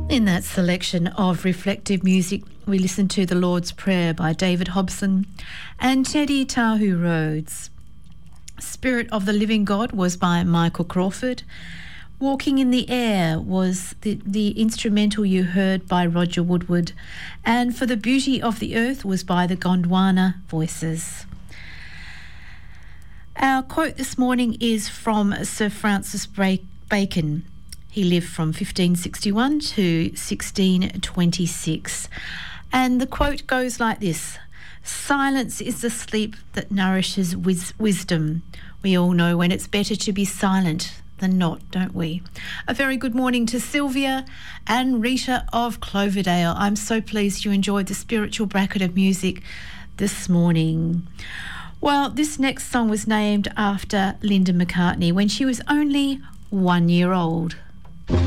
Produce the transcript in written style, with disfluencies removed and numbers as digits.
In that selection of reflective music, we listened to The Lord's Prayer by David Hobson and Teddy Tahu Rhodes. Spirit of the Living God was by Michael Crawford. Walking in the Air was the instrumental you heard by Roger Woodward. And For the Beauty of the Earth was by the Gondwana Voices. Our quote this morning is from Sir Francis Bacon. He lived from 1561 to 1626. And the quote goes like this: "Silence is the sleep that nourishes wisdom. We all know when it's better to be silent than not, don't we?" A very good morning to Sylvia and Rita of Cloverdale. I'm so pleased you enjoyed the spiritual bracket of music this morning. Well, this next song was named after Linda McCartney when she was only 1 year old.